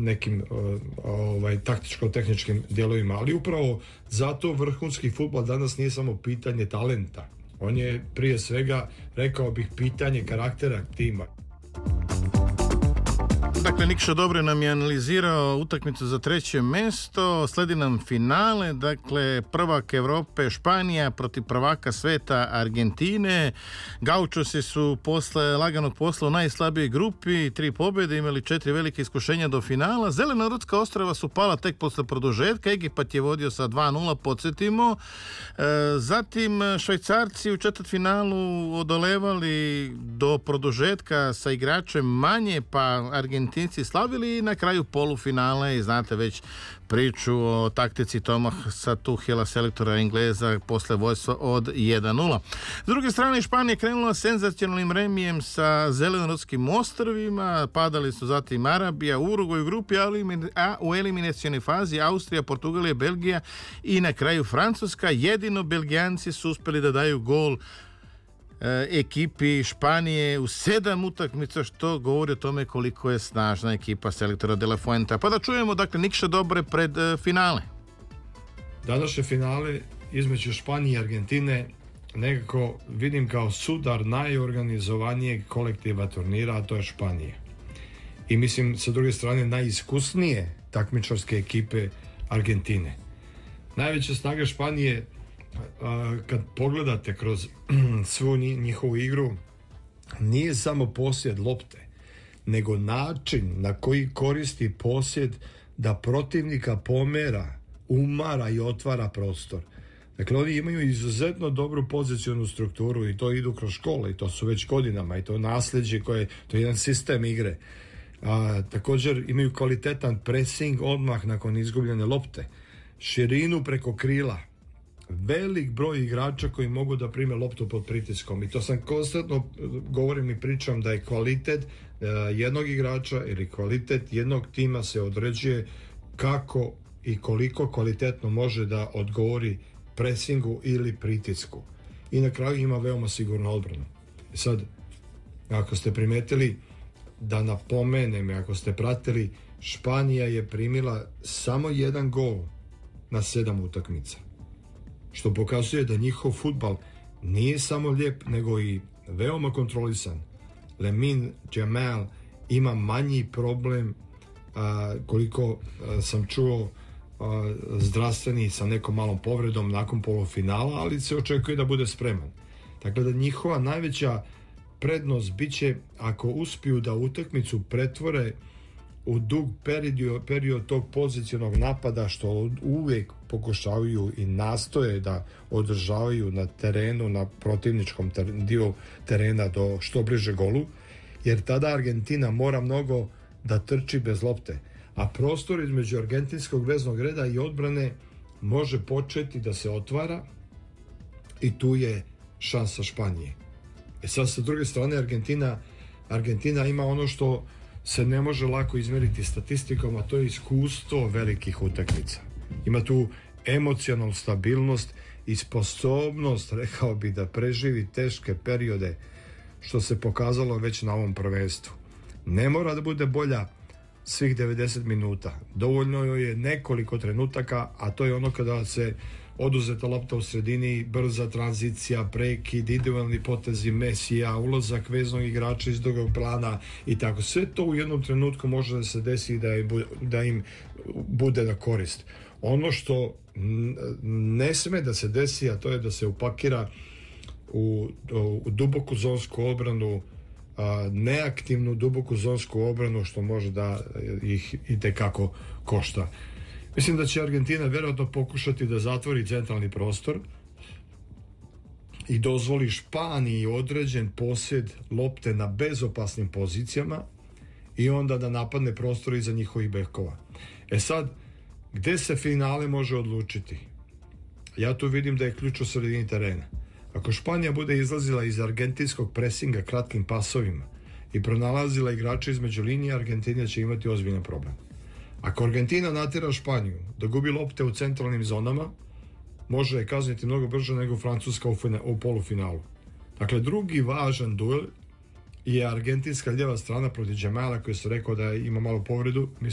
nekim taktičko-tehničkim dijelovima, ali upravo zato vrhunski fudbal danas nije samo pitanje talenta. On je prije svega, rekao bih, pitanje karaktera tima. Dakle, Nikša Dobre nam je analizirao utakmicu za 3. mjesto, sledi nam finale, dakle, prvak Europe Španija protiv prvaka sveta Argentine. Gaučosi su posle laganog posla u najslabijoj grupi, 3 pobjede, imali 4 velike iskušenja do finala. Zelenorudska ostrava su pala tek posle produžetka, Egipat je vodio sa 2-0, podsjetimo. Zatim Švajcarci u četvrtfinalu odolevali do produžetka sa igračem manje, pa Argentinci slavili i na kraju polufinale, i znate već priču o taktici Thomasa Tuchela, selektora Engleza, posle vojstva od 1-0. S druge strane, Španija je krenula senzacionalnim remijem sa Zelenorudskim ostrvima, padali su zatim Arabija, Urugvaj u grupi, a u eliminacionoj fazi Austrija, Portugalija, Belgija i na kraju Francuska. Jedino Belgijanci su uspjeli da daju gol ekipi Španije u 7 utakmica, što govori o tome koliko je snažna ekipa selektora De La Fuenta. Pa da čujemo, dakle, Nikša Dobre pred finale. Današnje finale između Španije i Argentine nekako vidim kao sudar najorganizovanijeg kolektiva turnira, a to je Španije. I mislim, sa druge strane, najiskusnije takmičarske ekipe Argentine. Najveća snaga Španije, kad pogledate kroz svu njihovu igru, nije samo posjed lopte, nego način na koji koristi posjed da protivnika pomera, umara i otvara prostor. Dakle, oni imaju izuzetno dobru pozicionu strukturu i to idu kroz škole i to su već godinama i to nasljeđe to je jedan sistem igre. Također imaju kvalitetan pressing odmah nakon izgubljene lopte, širinu preko krila, velik broj igrača koji mogu da prime loptu pod pritiskom, i to sam konstantno govorim i pričam da je kvalitet jednog igrača ili kvalitet jednog tima se određuje kako i koliko kvalitetno može da odgovori presingu ili pritisku, i na kraju ima veoma sigurnu odbranu. Sad, ako ste primetili, da napomenem, ako ste pratili, Španija je primila samo 1 gol na 7 utakmica, što pokazuje da njihov fudbal nije samo lijep, nego i veoma kontrolisan. Lamine Yamal ima manji problem, koliko sam čuo, zdravstveni, sa nekom malom povredom nakon polufinala, ali se očekuje da bude spreman. Dakle, da njihova najveća prednost biće ako uspiju da utakmicu pretvore u dug period tog pozicionog napada, što uvijek pokušavaju i nastoje da održavaju na terenu, na protivničkom dio terena do što bliže golu, jer tada Argentina mora mnogo da trči bez lopte, a prostor između argentinskog veznog reda i odbrane može početi da se otvara i tu je šansa Španije. Sad, sa druge strane, Argentina ima ono što se ne može lako izmeriti statistikom, a to je iskustvo velikih utakmica. Ima tu emocionalnu stabilnost i sposobnost, rekao bi, da preživi teške periode, što se pokazalo već na ovom prvenstvu. Ne mora da bude bolja svih 90 minuta. Dovoljno je nekoliko trenutaka, a to je ono kada se oduzeta lopta u sredini, brza tranzicija, prekid, individualni potezi Mesija, ulazak veznog igrača iz drugog plana i tako. Sve to u jednom trenutku može da se desi da im bude na korist. Ono što ne sme da se desi, a to je da se upakira u duboku zonsku obranu, neaktivnu duboku zonsku obranu, što može da ih itekako košta. Mislim da će Argentina vjerojatno pokušati da zatvori centralni prostor i dozvoli Španiji određen posjed lopte na bezopasnim pozicijama i onda da napadne prostor iza njihovih bekova. Sad, gde se finale može odlučiti? Ja tu vidim da je ključ u sredini terena. Ako Španija bude izlazila iz argentinskog presinga kratkim pasovima i pronalazila igrače između linije, Argentina će imati ozbiljan problem. Ako Argentina natjera Španiju da gubi lopte u centralnim zonama, može je kazniti mnogo brže nego Francuska u polufinalu. Dakle, drugi važan duel je argentinska lijeva strana protiv Jamala, koji se rekao da ima malo povredu.